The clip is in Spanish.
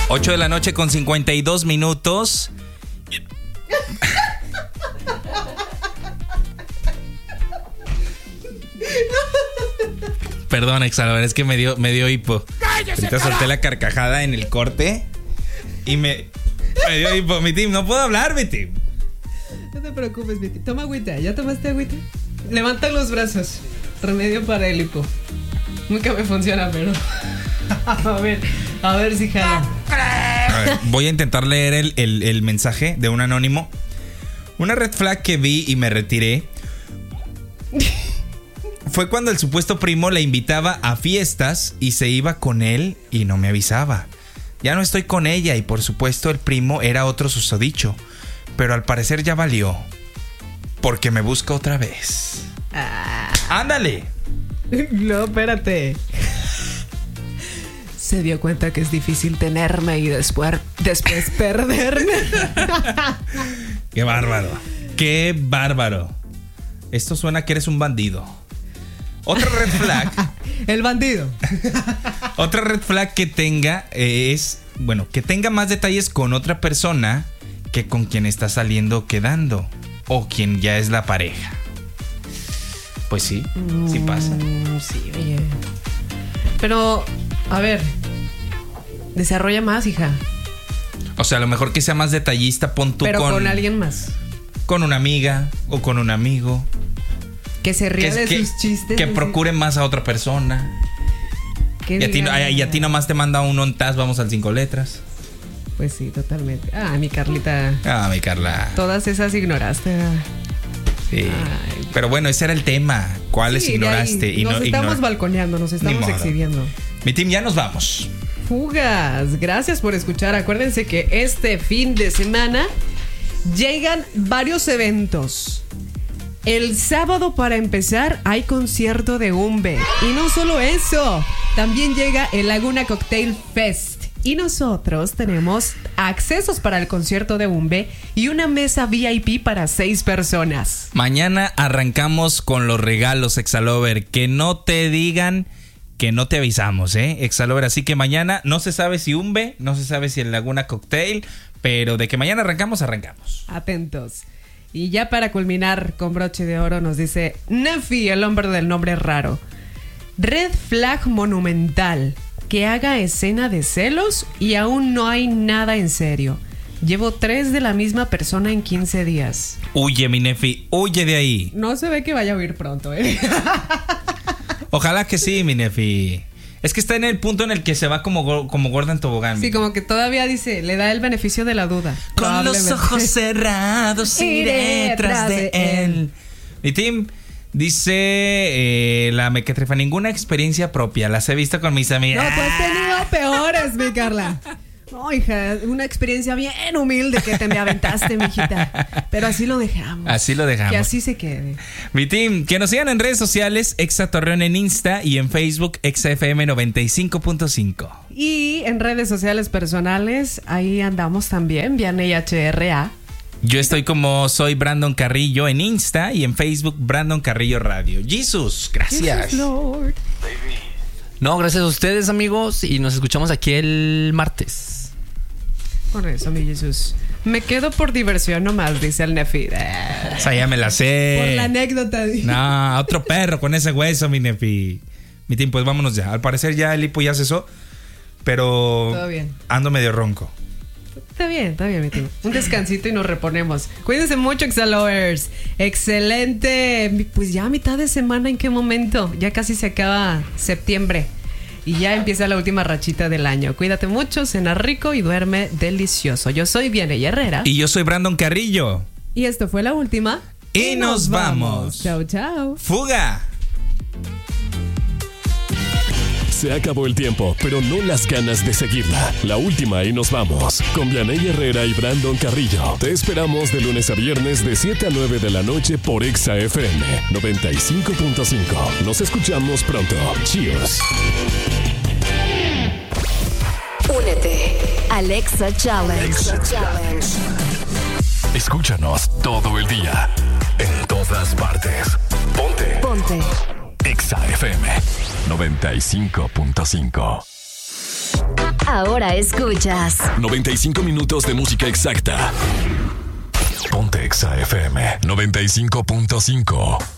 8 de la noche con 52 minutos. Perdón, Exalver, es que me dio hipo. Ahorita solté la carcajada en el corte y me dio hipo. Mi team, no puedo hablar, mi team. No te preocupes, mi team. Toma agüita. ¿Ya tomaste agüita? Levanta los brazos. Remedio para el hipo. Nunca me funciona, pero... A ver si jala. A ver, voy a intentar leer el mensaje de un anónimo. Una red flag que vi y me retiré fue cuando el supuesto primo le invitaba a fiestas y se iba con él y no me avisaba. Ya no estoy con ella y por supuesto el primo era otro susodicho, pero al parecer ya valió porque me busca otra vez. ¡Ándale! No, espérate. Se dio cuenta que es difícil tenerme y después perderme. ¡Qué bárbaro! ¡Qué bárbaro! Esto suena que eres un bandido. Otra red flag. El bandido. Otra red flag que tenga es, bueno, que tenga más detalles con otra persona que con quien está saliendo o quedando, o quien ya es la pareja. Pues sí, sí pasa. Sí, oye. Pero, a ver, desarrolla más, hija. O sea, a lo mejor que sea más detallista, pon tú pero con alguien más. Con una amiga o con un amigo. Que se ría de sus chistes. Que procure más a otra persona. Y a ti nomás te manda un ontas, vamos al 5 letras. Pues sí, totalmente. Mi Carlita. Mi Carla. Todas esas ignoraste. Sí. Ay, pero bueno, ese era el tema. ¿Cuáles ignoraste? Y nos estamos balconeando, nos estamos exhibiendo. Mi team, ya nos vamos. Fugas. Gracias por escuchar. Acuérdense que este fin de semana llegan varios eventos. El sábado, para empezar, hay concierto de Umbe. Y no solo eso, también llega el Laguna Cocktail Fest. Y nosotros tenemos accesos para el concierto de Umbe y una mesa VIP para 6 personas. Mañana arrancamos con los regalos, Exalover. Que no te digan que no te avisamos, Exalover. Así que mañana no se sabe si Umbe, no se sabe si el Laguna Cocktail, pero de que mañana arrancamos. Atentos. Y ya para culminar con broche de oro nos dice Nefi, el hombre del nombre raro. Red flag monumental. Que haga escena de celos y aún no hay nada en serio. Llevo 3 de la misma persona en 15 días. Huye, mi Nefi, huye de ahí. No se ve que vaya a huir pronto, Ojalá que sí, mi Nefi. Es que está en el punto en el que se va como gorda en tobogán. Sí, como que todavía dice, le da el beneficio de la duda. Con los ojos cerrados iré tras de él. Mi team dice la mequetrefa, ninguna experiencia propia, las he visto con mis amigas. No, pues he tenido peores, mi Carla. No, hija, una experiencia bien humilde que te me aventaste, mijita. Pero así lo dejamos. Que así se quede. Mi team, que nos sigan en redes sociales, Exa Torreón en Insta y en Facebook, Exa FM 95.5. Y en redes sociales personales, ahí andamos también, Vianey HRA. Yo estoy como soy Brandon Carrillo en Insta y en Facebook Brandon Carrillo Radio. Jesus, gracias. Jesus Lord. No, gracias a ustedes, amigos, y nos escuchamos aquí el martes. Por eso, mi Jesús. Me quedo por diversión nomás, dice el Nefi. O sea, ya me la sé. Por la anécdota. No, otro perro con ese hueso, mi Nefi. Mi team, pues vámonos ya. Al parecer ya el hipo ya cesó, pero todo bien. Ando medio ronco. Está bien, mi tío. Un descansito y nos reponemos. Cuídense mucho, Exalovers. Excelente. Pues ya a mitad de semana, ¿en qué momento? Ya casi se acaba septiembre. Y ya empieza la última rachita del año. Cuídate mucho, cena rico y duerme delicioso. Yo soy Vianey Herrera. Y yo soy Brandon Carrillo. Y esto fue la última. Y nos vamos. Chao, chao. ¡Fuga! Se acabó el tiempo, pero no las ganas de seguirla. La última y nos vamos. Con Vianey Herrera y Brandon Carrillo. Te esperamos de lunes a viernes de 7 a 9 de la noche por Exa FM 95.5. Nos escuchamos pronto. Cheers. Únete al Exa Challenge. Escúchanos todo el día. En todas partes. Ponte. Exa FM 95.5. Ahora escuchas 95 minutos de música exacta. Ponte Exa FM 95.5.